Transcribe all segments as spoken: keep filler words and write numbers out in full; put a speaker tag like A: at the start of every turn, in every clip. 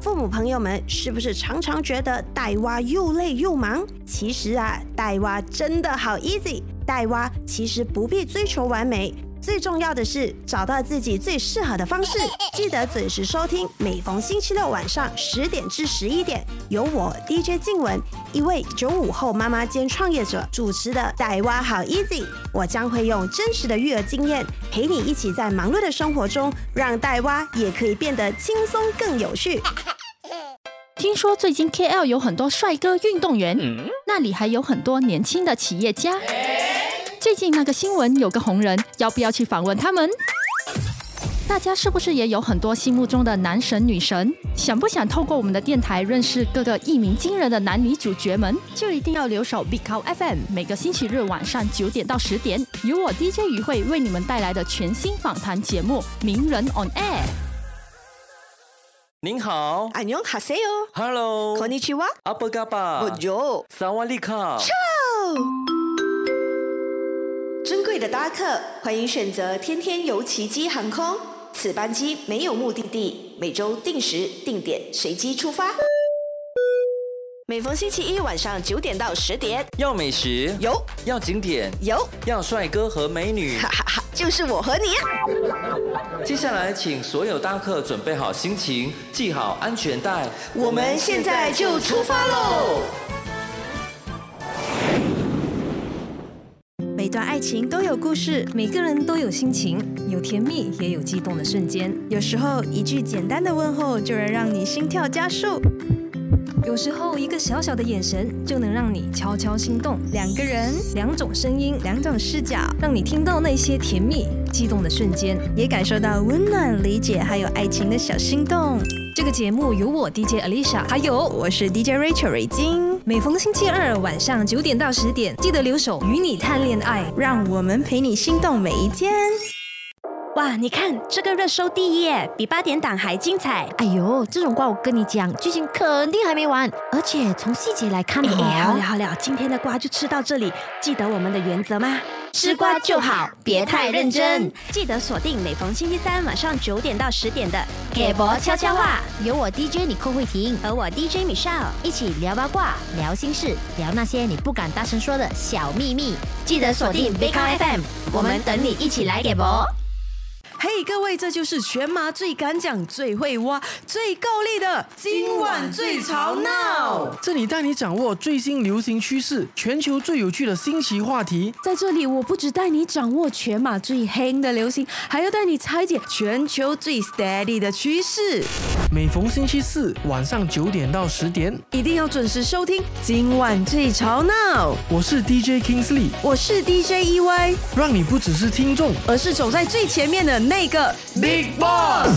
A: 父母朋友们是不是常常觉得带娃又累又忙？其实啊，带娃真的好 easy。带娃其实不必追求完美，最重要的是找到自己最适合的方式。记得准时收听，每逢星期六晚上十点至十一点，由我 D J 静雯，一位九五后妈妈兼创业者主持的《带娃好 easy》。我将会用真实的育儿经验，陪你一起在忙碌的生活中，让带娃也可以变得轻松更有趣。
B: 听说最近 K L 有很多帅哥运动员，嗯、那里还有很多年轻的企业家。最近那个新闻有个红人，要不要去访问他们？大家是不是也有很多心目中的男神女神？想不想透过我们的电台认识各个一鸣惊人的男女主角们？就一定要留守 Big Cow F M， 每个星期日晚上九点到十点，由我 D J 于慧为你们带来的全新访谈节目《名人 on Air》。
C: 您好，
A: 안녕하세요。
C: Hello，
A: こんにちは。
C: 阿布嘎巴，
A: Bonjour，
C: 萨瓦利卡。
A: 尊贵的搭客，欢迎选择天天游奇迹航空。此班机没有目的地，每周定时定点随机出发。每逢星期一晚上九点到十点，
C: 要美食
A: 有，
C: 要景点
A: 有，
C: 要帅哥和美女，
A: 哈哈哈，就是我和你啊！
C: 接下来，请所有搭客准备好心情，系好安全带，
A: 我们现在就出发喽！
D: 每段爱情都有故事，每个人都有心情，有甜蜜也有激动的瞬间。
A: 有时候一句简单的问候就能让你心跳加速，
D: 有时候一个小小的眼神就能让你悄悄心动。
A: 两个人，
D: 两种声音，
A: 两种视角，
D: 让你听到那些甜蜜激动的瞬间，
A: 也感受到温暖、理解还有爱情的小心动。
D: 这个节目由我 D J Alicia， 还有
A: 我是 D J Rachel 蕊晶。
D: 每逢星期二晚上九点到十点，记得留守与你谈恋爱，
A: 让我们陪你心动每一天。
E: 哇，你看这个热搜第一耶，比八点档还精彩。
F: 哎呦，这种瓜我跟你讲，剧情肯定还没完，而且从细节来看哦。
E: 哎，好了好了，今天的瓜就吃到这里。记得我们的原则吗？吃瓜就好，别太认真。记得锁定每逢星期三晚上九点到十点的《给博悄悄话》，
F: 由我 D J 你寇慧婷
E: 和我 D J Michelle
F: 一起聊八卦、聊心事、聊那些你不敢大声说的小秘密。
E: 记得锁定 Big Cow F M， 我们等你一起来给博。
A: 嘿、hey, 各位，这就是全马最敢讲、最会挖、最够力的今晚最吵闹。
G: 这里带你掌握最新流行趋势，全球最有趣的新奇话题。
D: 在这里，我不只带你掌握全马最黑的流行，还要带你拆解
A: 全球最 steady 的趋势。
G: 每逢星期四晚上九点到十点，
A: 一定要准时收听今晚最吵闹。
G: 我是 D J Kingsley，
A: 我是 D J E Y，
G: 让你不只是听众，
A: 而是走在最前面的那个
G: Big Boss。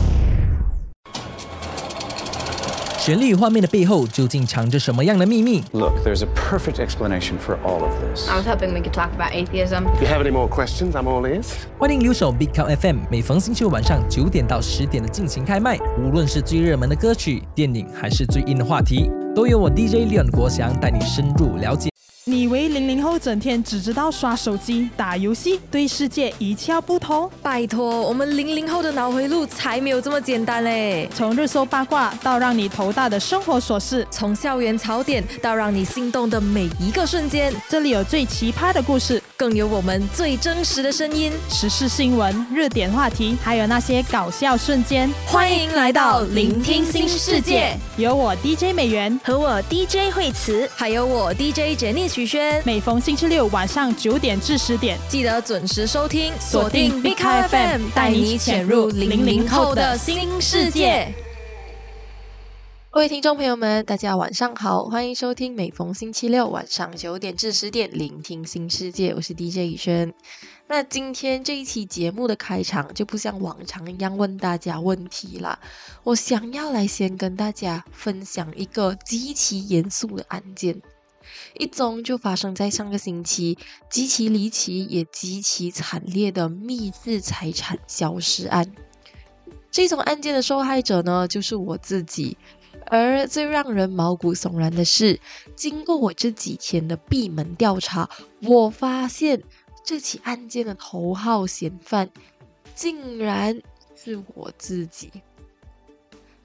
H: 旋律画面的背后究竟藏着什么样的秘密
I: ？Look, there's a perfect explanation for all of this.
J: I was hoping we could talk about atheism.
I: If you have any more questions, I'm all ears.
H: 欢迎留守 Big Cow F M， 每逢星期五晚上九点到十点的尽情开麦。无论是最热门的歌曲、电影，还是最硬的话题，都由我 D J Leon 国祥带你深入了解。
K: 你以为零零后整天只知道刷手机、打游戏，对世界一窍不通？
D: 拜托，我们零零后的脑回路才没有这么简单嘞！
K: 从热搜八卦到让你头大的生活琐事，
D: 从校园槽点到让你心动的每一个瞬间，
K: 这里有最奇葩的故事，
D: 更有我们最真实的声音，
K: 时事新闻、热点话题，还有那些搞笑瞬间。
D: 欢迎来到聆听新世界，
K: 有我 D J 美元
E: 和我 D J 慧慈，
D: 还有我 D J 简妮许轩。
K: 每逢星期六晚上九点至十点，
D: 记得准时收听，锁定 Big Cow F M， 带你潜入零零后的新世界。各位听众朋友们，大家晚上好，欢迎收听每逢星期六晚上九点至十点聆听新世界，我是 D J 宇轩。那今天这一期节目的开场就不像往常一样问大家问题啦，我想要来先跟大家分享一个极其严肃的案件，一宗就发生在上个星期极其离奇也极其惨烈的密室财产消失案。这种案件的受害者呢，就是我自己。而最让人毛骨悚然的是，经过我这几天的闭门调查，我发现这起案件的头号嫌犯竟然是我自己。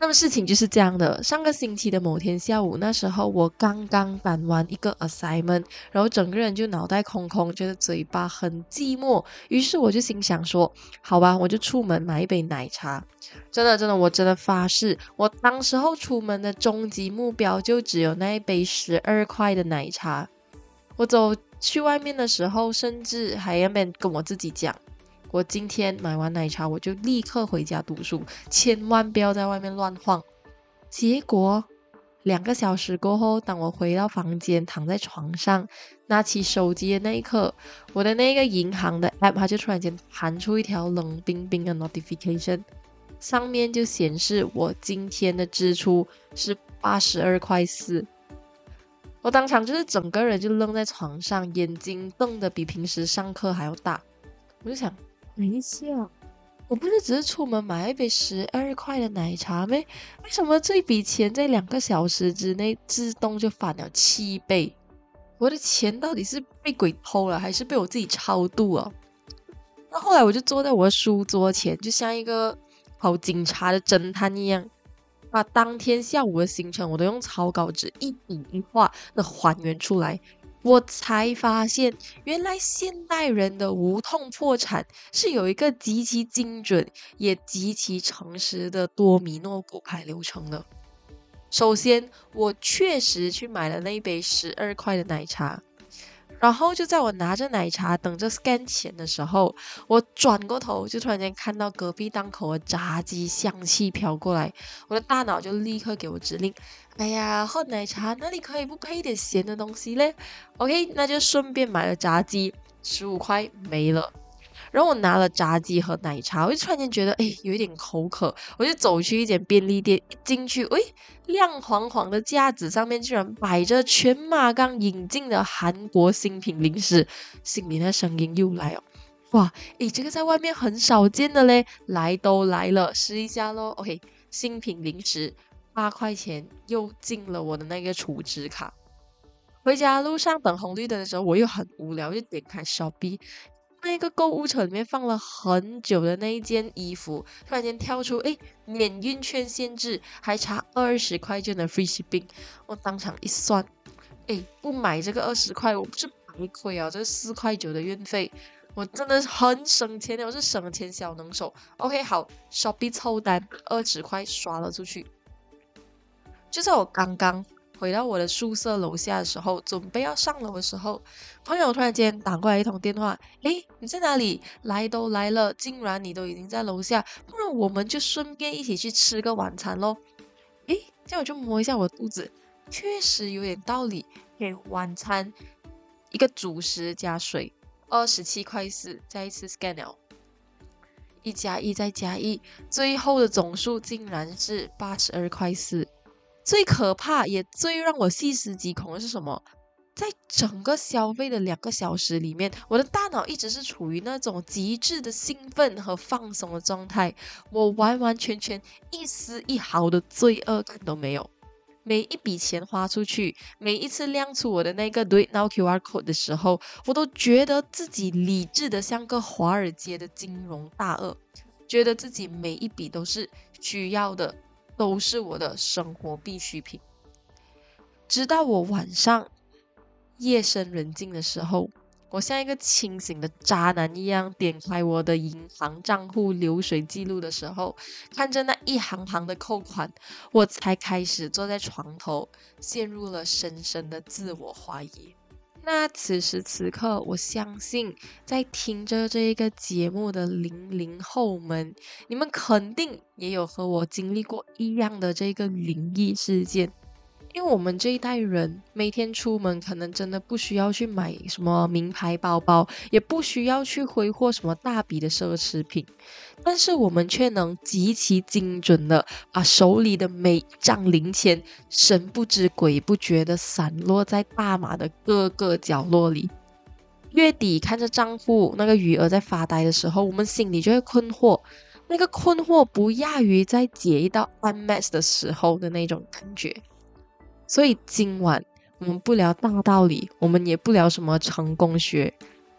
D: 那么事情就是这样的，上个星期的某天下午，那时候我刚刚赶完一个 assignment， 然后整个人就脑袋空空，觉得嘴巴很寂寞，于是我就心想说，好吧，我就出门买一杯奶茶。真的真的，我真的发誓，我当时候出门的终极目标就只有那一杯十二块的奶茶。我走去外面的时候，甚至还要跟我自己讲，我今天买完奶茶我就立刻回家读书，千万不要在外面乱晃。结果两个小时过后，当我回到房间躺在床上拿起手机的那一刻，我的那个银行的 app 它就突然间弹出一条冷冰冰的 notification， 上面就显示我今天的支出是八十二块四。我当场就是整个人就愣在床上，眼睛瞪得比平时上课还要大。我就想，等一下，我不是只是出门买一杯十二块的奶茶咩？为什么这笔钱在两个小时之内自动就翻了七倍？我的钱到底是被鬼偷了，还是被我自己超度了？那后来我就坐在我的书桌前，就像一个好警察的侦探一样，把当天下午的行程我都用草稿纸一笔一画的还原出来。我才发现，原来现代人的无痛破产是有一个极其精准也极其诚实的多米诺骨牌流程的。首先，我确实去买了那一杯十二块的奶茶，然后就在我拿着奶茶等着 scan 钱的时候，我转过头就突然间看到隔壁档口的炸鸡香气飘过来，我的大脑就立刻给我指令，哎呀，喝奶茶哪里可以不配一点咸的东西嘞？ OK， 那就顺便买了炸鸡，十五块没了。然后我拿了炸鸡和奶茶，我就突然间觉得哎，有一点口渴，我就走去一间便利店，一进去，哎，亮晃晃的架子上面居然摆着全马港引进的韩国新品零食，心里的声音又来哦，哇，哎，这个在外面很少见的嘞，来都来了，试一下咯。 OK， 新品零食八块钱又进了我的那个储值卡。回家路上等红绿灯的时候，我又很无聊，就点开 Shopee，那个购物车里面放了很久的那一件衣服，突然间跳出哎，免运券限制，还差二十块就能 free shipping。我当场一算，哎，不买这个二十块，我不是白亏啊！这四块九的运费，我真的很省钱的，我是省钱小能手。OK， 好 ，Shopee 凑单二十块刷了出去。就在我刚刚回到我的宿舍楼下的时候，准备要上楼的时候，朋友突然间打过来一通电话，诶，你在哪里？来都来了，竟然你都已经在楼下，不然我们就顺便一起去吃个晚餐咯。诶，这样我就摸一下我的肚子，确实有点道理。给晚餐一个主食加水，二十七块四，再一次 scan 了，一加一再加一，最后的总数竟然是八十二块四。最可怕也最让我细思极恐的是什么？在整个消费的两个小时里面，我的大脑一直是处于那种极致的兴奋和放松的状态，我完完全全一丝一毫的罪恶感都没有。每一笔钱花出去，每一次亮出我的那个 Do It Now Q R Code 的时候，我都觉得自己理智的像个华尔街的金融大鳄，觉得自己每一笔都是需要的，都是我的生活必需品。直到我晚上夜深人静的时候，我像一个清醒的渣男一样点开我的银行账户流水记录的时候，看着那一行行的扣款，我才开始坐在床头，陷入了深深的自我怀疑。那此时此刻，我相信在听着这一个节目的零零后们，你们肯定也有和我经历过一样的这个灵异事件。因为我们这一代人每天出门可能真的不需要去买什么名牌包包，也不需要去挥霍什么大笔的奢侈品，但是我们却能极其精准的把手里的每一张零钱神不知鬼不觉的散落在大马的各个角落里。月底看着账户那个余额在发呆的时候，我们心里就会困惑，那个困惑不亚于在解一道 unmatch 的时候的那种感觉。所以今晚我们不聊大道理，我们也不聊什么成功学，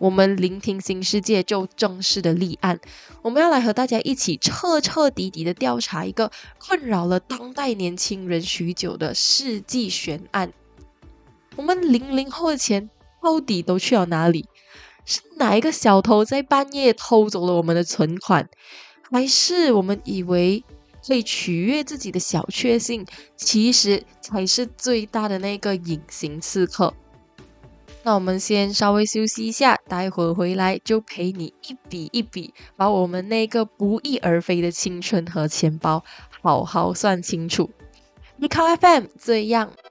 D: 我们聆听新世界就正式的立案。我们要来和大家一起彻彻底底的调查一个困扰了当代年轻人许久的世纪悬案。我们零零后的钱到底都去了哪里？是哪一个小偷在半夜偷走了我们的存款？还是我们以为可以取悦自己的小确幸，其实才是最大的那个隐形刺客？那我们先稍微休息一下，待会儿回来就陪你一笔一笔把我们那个不翼而飞的青春和钱包好好算清楚。Mikau F M 最样